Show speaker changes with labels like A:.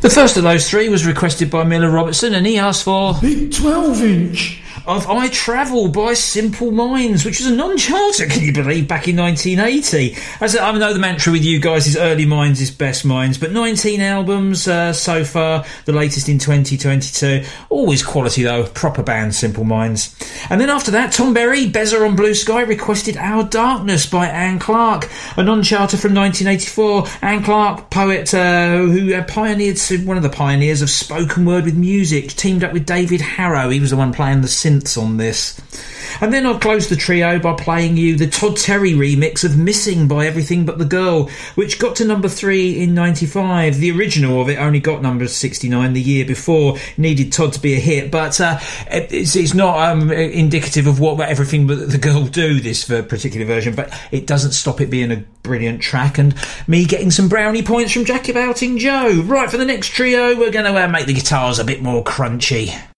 A: The first of those three was requested by Miller Robertson, and he asked for
B: Big 12-inch
A: of I Travel by Simple Minds, which was a non-charter, can you believe, back in 1980. As I know the mantra with you guys is early minds is best minds, but 19 albums so far, the latest in 2022. Always quality though, proper band, Simple Minds. And then after that, Tom Berry, Bezer on Blue Sky, requested Our Darkness by Anne Clark, a non-charter from 1984. Anne Clark, poet who pioneered, one of the pioneers of spoken word with music, teamed up with David Harrow. He was the one playing the synths on this. And then I'll close the trio by playing you the Todd Terry remix of Missing by Everything But the Girl, which got to number 3 in 95. The original of it only got number 69 the year before. Needed Todd to be a hit, but it's not indicative of what Everything But the Girl do, this particular version, but it doesn't stop it being a brilliant track, and me getting some brownie points from Jack Outing Joe. Right, for the next trio, we're going to make the guitars a bit more crunchy.